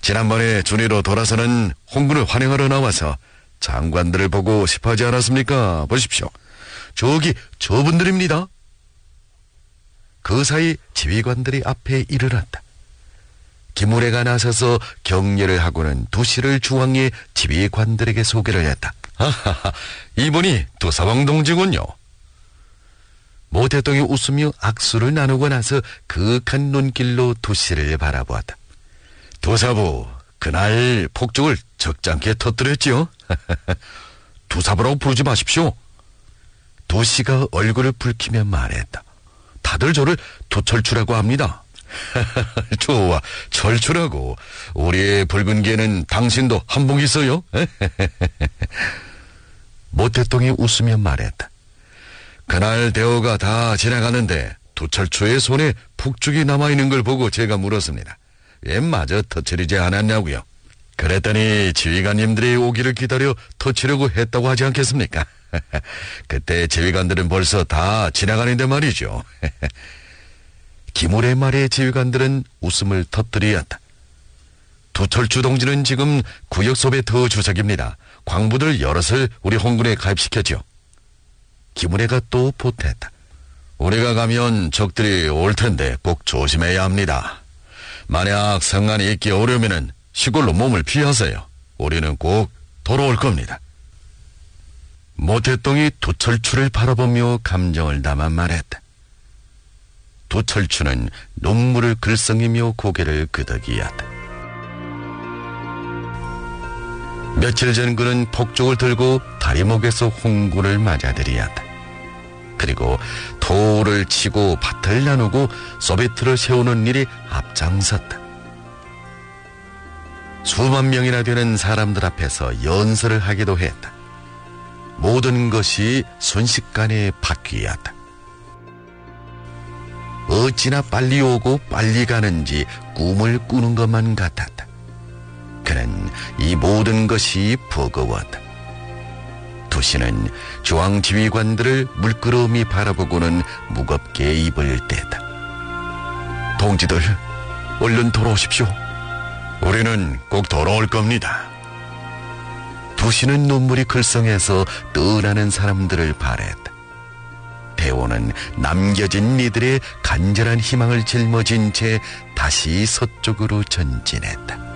지난번에 준위로 돌아서는 홍군을 환영하러 나와서 장관들을 보고 싶어 하지 않았습니까? 보십시오. 저기 저분들입니다. 그 사이 지휘관들이 앞에 이르렀다. 김우래가 나서서 격려를 하고는 두시를 중앙에 지휘관들에게 소개를 했다. 하하하, 이분이 두사방 동지군요. 모태동이 웃으며 악수를 나누고 나서 그윽한 눈길로 두시를 바라보았다. 두사부, 그날 폭죽을 적잖게 터뜨렸지요? 두사부라고 부르지 마십시오. 두시가 얼굴을 붉히며 말했다. 다들 저를 두철추라고 합니다. 좋아, 철추라고. 우리의 붉은 개는 당신도 한몫 있어요? 모태똥이 웃으며 말했다. 그날 대호가 다 지나가는데 두철추의 손에 폭죽이 남아있는 걸 보고 제가 물었습니다. 왜 마저 터뜨리지 않았냐고요. 그랬더니 지휘관님들이 오기를 기다려 터치려고 했다고 하지 않겠습니까? 그때 지휘관들은 벌써 다 지나가는데 말이죠. 김우래 말에 지휘관들은 웃음을 터뜨리었다. 두철추 동지는 지금 구역 소배터 주석입니다. 광부들 여럿을 우리 홍군에 가입시켰죠. 김우래가 또 보탰다. 우리가 가면 적들이 올 텐데 꼭 조심해야 합니다. 만약 성안이 있기 어려우면은 시골로 몸을 피하세요. 우리는 꼭 돌아올 겁니다. 모태똥이 두철추를 바라보며 감정을 담아 말했다. 두철추는 눈물을 글썽이며 고개를 끄덕이었다. 며칠 전 그는 폭죽을 들고 다리목에서 홍군을 맞아들이었다. 그리고 도를 치고 밭을 나누고 소비트를 세우는 일이 앞장섰다. 수만 명이나 되는 사람들 앞에서 연설을 하기도 했다. 모든 것이 순식간에 바뀌었다. 어찌나 빨리 오고 빨리 가는지 꿈을 꾸는 것만 같았다. 그는 이 모든 것이 버거웠다. 두시는 중앙지휘관들을 물끄러미 바라보고는 무겁게 입을 뗐다. 동지들, 얼른 돌아오십시오. 우리는 꼭 돌아올 겁니다. 두시는 눈물이 글썽해서 떠나는 사람들을 바랬다. 대호는 남겨진 이들의 간절한 희망을 짊어진 채 다시 서쪽으로 전진했다.